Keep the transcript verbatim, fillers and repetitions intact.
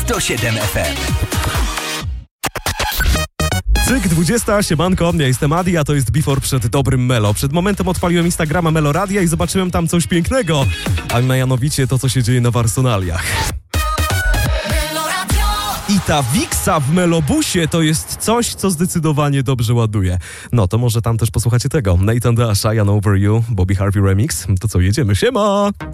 sto siedem F M. Cyk dwudziesta, siemanko, ja jestem Adi, a to jest Before przed dobrym Melo. Przed momentem odpaliłem Instagrama Meloradia i zobaczyłem tam coś pięknego, a mianowicie to, co się dzieje na Warsonaliach. I ta Wiksa w Melobusie to jest coś, co zdecydowanie dobrze ładuje. No to może tam też posłuchacie tego. Nathan Dash, I Am Over You, Bobby Harvey Remix. To co, jedziemy, siema!